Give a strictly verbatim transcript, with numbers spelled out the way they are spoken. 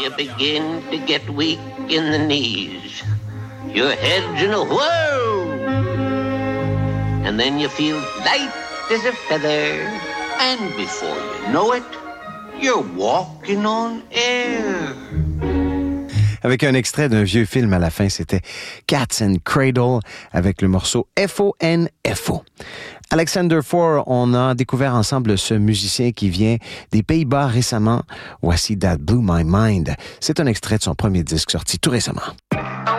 you begin to get weak in the knees. Your head's in a whirl. And then you feel light as a feather. And before you know it, you're walking on air. Avec un extrait d'un vieux film à la fin, c'était Cats and Cradle avec le morceau F O N F O. Alexander Four, on a découvert ensemble ce musicien qui vient des Pays-Bas récemment. Voici That Blew My Mind. C'est un extrait de son premier disque sorti tout récemment.